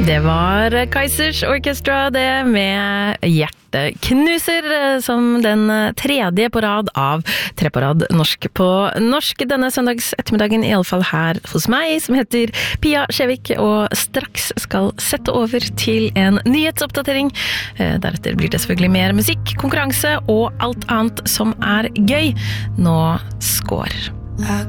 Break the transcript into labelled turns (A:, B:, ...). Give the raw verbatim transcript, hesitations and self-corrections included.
A: Det var Kaizers Orchestra, det med Hjerteknuser, som den tredje på rad av tre på rad norsk på norsk denne søndags ettermiddagen, i alle fall her hos meg, som heter Pia Skjevik, og straks skal sette over til en nyhetsoppdatering. Deretter blir det selvfølgelig mer musikk, konkurranse og alt annet som er gøy. Nå skår.